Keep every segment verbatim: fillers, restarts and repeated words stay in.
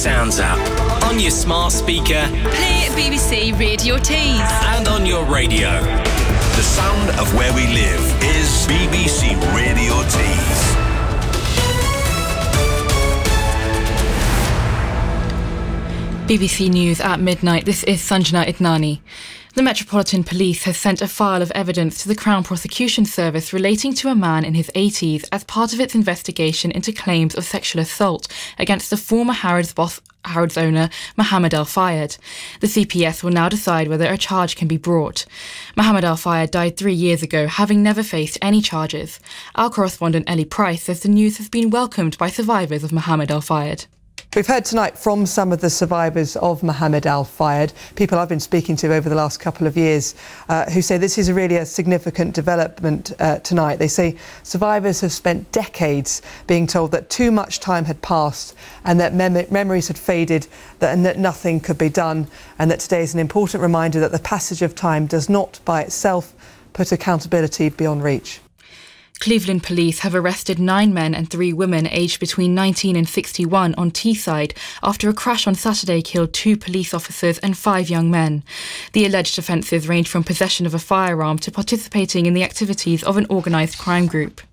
Sounds app. On your smart speaker. Play B B C Radio Tees. And on your radio. The sound of where we live is B B C Radio Tees. B B C News at midnight. This is Sanjana Idnani. The Metropolitan Police has sent a file of evidence to the Crown Prosecution Service relating to a man in his eighties as part of its investigation into claims of sexual assault against the former Harrods boss, Harrods owner Mohammed Al Fayed. The C P S will now decide whether a charge can be brought. Mohammed Al Fayed died three years ago, having never faced any charges. Our correspondent Ellie Price says the news has been welcomed by survivors of Mohammed Al Fayed. We've heard tonight from some of the survivors of Mohammed Al Fayed, people I've been speaking to over the last couple of years, uh, who say this is really a significant development uh, tonight. They say survivors have spent decades being told that too much time had passed and that mem- memories had faded that, and that nothing could be done, and that today is an important reminder that the passage of time does not by itself put accountability beyond reach. Cleveland police have arrested nine men and three women aged between nineteen and sixty-one on Teesside after a crash on Saturday killed two police officers and five young men. The alleged offences range from possession of a firearm to participating in the activities of an organised crime group.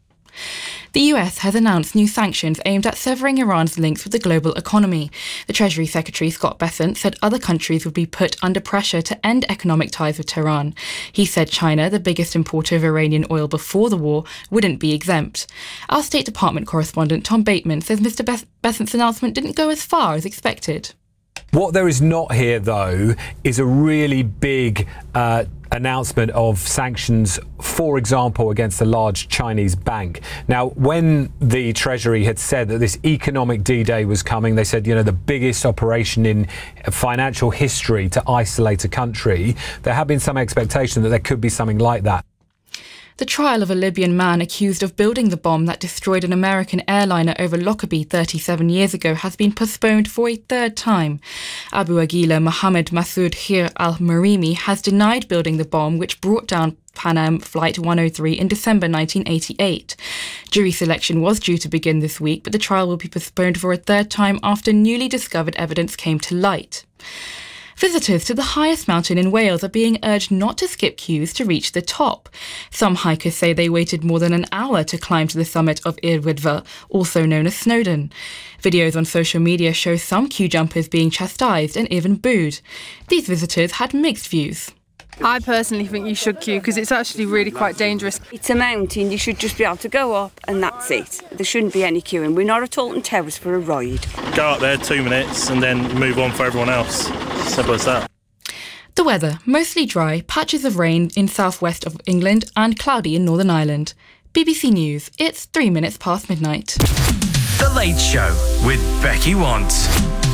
The U S has announced new sanctions aimed at severing Iran's links with the global economy. The Treasury Secretary Scott Bessent said other countries would be put under pressure to end economic ties with Tehran. He said China, the biggest importer of Iranian oil before the war, wouldn't be exempt. Our State Department correspondent Tom Bateman says Mister Bess- Bessent's announcement didn't go as far as expected. What there is not here, though, is a really big uh, announcement of sanctions, for example, against a large Chinese bank. Now, when the Treasury had said that this economic D-Day was coming, they said, you know, the biggest operation in financial history to isolate a country, there had been some expectation that there could be something like that. The trial of a Libyan man accused of building the bomb that destroyed an American airliner over Lockerbie thirty-seven years ago has been postponed for a third time. Abu Aguila Mohammed Masoud Khir al-Marimi has denied building the bomb which brought down Pan Am Flight one oh three in December nineteen eighty-eight. Jury selection was due to begin this week, but the trial will be postponed for a third time after newly discovered evidence came to light. Visitors to the highest mountain in Wales are being urged not to skip queues to reach the top. Some hikers say they waited more than an hour to climb to the summit of I'r Wyddfa, also known as Snowdon. Videos on social media show some queue jumpers being chastised and even booed. These visitors had mixed views. I personally think you should queue because it's actually really quite dangerous. It's a mountain, you should just be able to go up and that's it. There shouldn't be any queuing. We're not at Alton Towers for a ride. Go up there two minutes and then move on for everyone else. Simple as that. The weather, mostly dry, patches of rain in southwest of England and cloudy in Northern Ireland. B B C News, it's three minutes past midnight. The Late Show with Becky Want.